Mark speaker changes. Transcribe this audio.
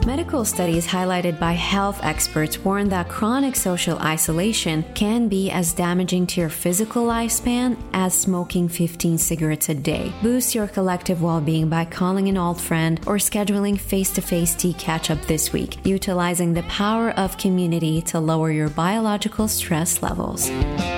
Speaker 1: Medical studies highlighted by health experts warn that chronic social isolation can be as damaging to your physical lifespan as smoking 15 cigarettes a day. Boost your collective well-being by calling an old friend or scheduling face-to-face tea catch-up this week, utilizing the power of community to lower your biological stress levels.